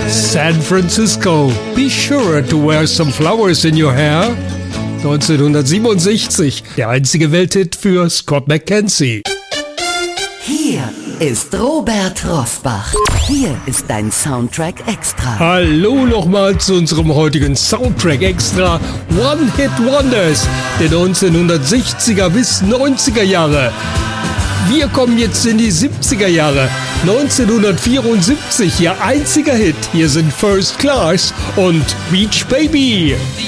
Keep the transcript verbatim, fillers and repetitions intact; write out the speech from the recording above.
San Francisco, be sure to wear some flowers in your hair. neunzehnhundertsiebenundsechzig, der einzige Welthit für Scott McKenzie. Hier ist Robert Rossbach. Hier ist dein Soundtrack Extra. Hallo nochmal zu unserem heutigen Soundtrack Extra One Hit Wonders der neunzehnhundertsechziger bis neunziger Jahre. Wir kommen jetzt in die siebziger Jahre. neunzehnhundertvierundsiebzig, ihr einziger Hit. Hier sind First Class und Beach Baby.